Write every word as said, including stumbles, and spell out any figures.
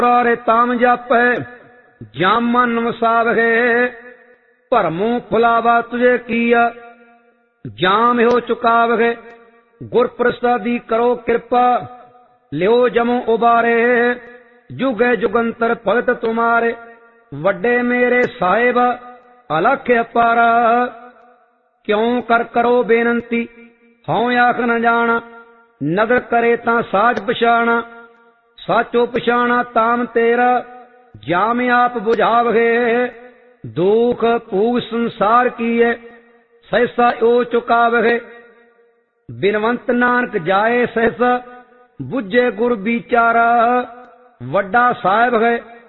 रे ताम जापै जाम मन वसावहे भरमो फुलावा तुझे किया जाम हो चुकावहे गुर प्रसादी करो कृपा लियो जमो उबारे जुगे जुगंतर भगत तुम्हारे वड्डे मेरे साहिब अलख अपारा क्यों कर करो बेनंती हूं आख न जाना नदर करे ता साज पछाणा साचो पछाणा ताम तेरा जाम आप बुझावहे दुख भूग संसार कीए सहसा ओ चुकावहे बिनवंत नानक जाए सहसा बुझे गुर बिचारा वड्डा साहिब है